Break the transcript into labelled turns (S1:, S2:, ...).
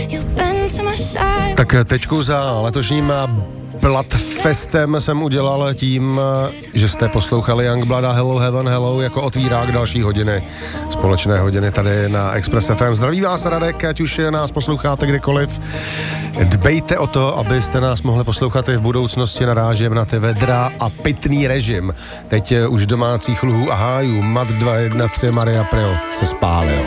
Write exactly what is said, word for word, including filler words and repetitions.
S1: Tak tečku za letošním Bloodfestem jsem udělal tím, že jste poslouchali Youngblooda Hello Heaven Hello jako otvírák další hodiny, společné hodiny tady na Express F M. Zdraví vás Radek, ať už nás posloucháte kdekoliv. Dbejte o to, abyste nás mohli poslouchat i v budoucnosti. Narážím na ty vedra a pitný režim. Teď už domácích luhů a hájů Mat dva jedna tři Maria Prio se spálil.